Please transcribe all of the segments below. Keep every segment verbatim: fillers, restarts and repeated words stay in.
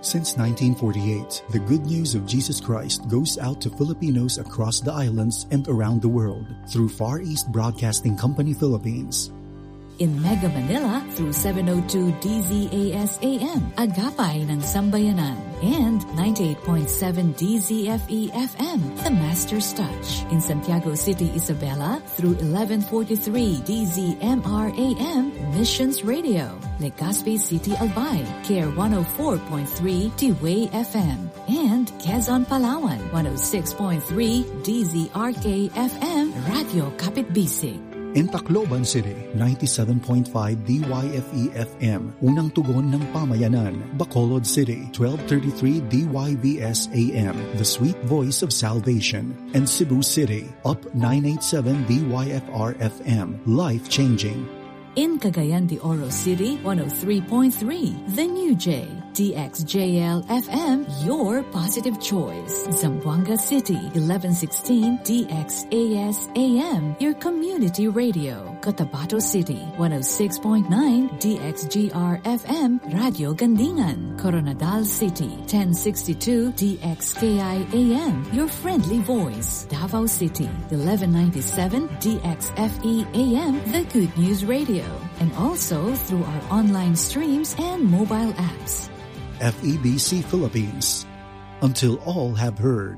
Since nineteen forty-eight, the good news of Jesus Christ goes out to Filipinos across the islands and around the world through Far East Broadcasting Company Philippines. In Mega Manila through seven oh two D Z A S A M, Agapay ng Sambayanan, and ninety-eight point seven D Z F E F M, The Master's Touch. In Santiago City, Isabela through eleven forty-three D Z M R A M, Missions Radio. Legazpi City, Albay, K R one oh four point three T-Way F M, and Quezon, Palawan, one oh six point three D Z R K F M, Radio Kapitbisig. In Tacloban City, ninety-seven point five D Y F E F M, Unang Tugon ng Pamayanan. Bacolod City, twelve thirty-three D Y V S A M, The Sweet Voice of Salvation. And Cebu City, Up nine eighty-seven D Y F R F M, Life Changing. In Cagayan de Oro City, one oh three point three, The New J, D X J L F M, your positive choice. Zamboanga City, eleven sixteen D X A S A M, your community radio. Cotabato City, one oh six point nine D X G R F M, Radio Gandingan. Coronadal City, ten sixty-two D X K I A M, your friendly voice. Davao City, eleven ninety-seven D X F E A M, the Good News Radio. And also through our online streams and mobile apps. F E B C Philippines. Until all have heard.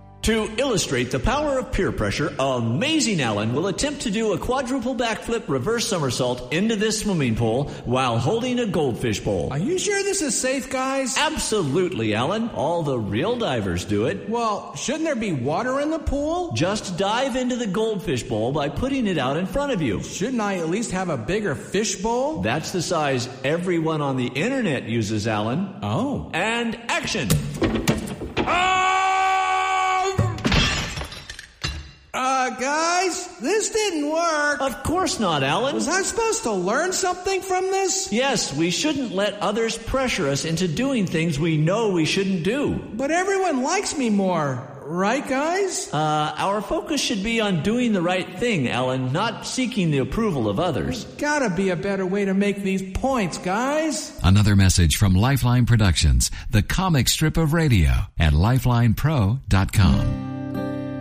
To illustrate the power of peer pressure, Amazing Alan will attempt to do a quadruple backflip reverse somersault into this swimming pool while holding a goldfish bowl. Are you sure this is safe, guys? Absolutely, Alan. All the real divers do it. Well, shouldn't there be water in the pool? Just dive into the goldfish bowl by putting it out in front of you. Shouldn't I at least have a bigger fish bowl? That's the size everyone on the internet uses, Alan. Oh. And action! Uh, guys, this didn't work. Of course not, Alan. Was I supposed to learn something from this? Yes, we shouldn't let others pressure us into doing things we know we shouldn't do. But everyone likes me more, right, guys? Uh, our focus should be on doing the right thing, Alan, not seeking the approval of others. There's gotta be a better way to make these points, guys. Another message from Lifeline Productions, the comic strip of radio at lifeline pro dot com.